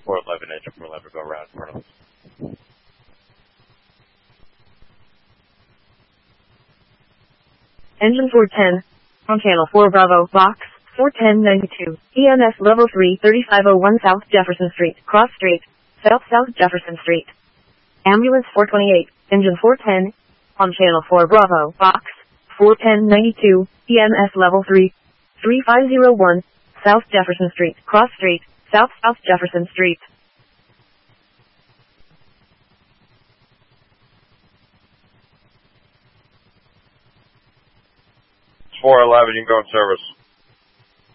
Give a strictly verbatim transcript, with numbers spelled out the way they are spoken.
four eleven, engine four eleven, go around front of us. Engine four ten, on channel four Bravo, box, four ten ninety-two, E M S level three, thirty-five oh one South Jefferson Street, Cross Street, South South Jefferson Street. Ambulance four twenty-eight, engine four ten, on channel four Bravo, box, four ten ninety-two, E M S level three, thirty-five oh one, South Jefferson Street, Cross Street, South South Jefferson Street. four eleven, you can go in service.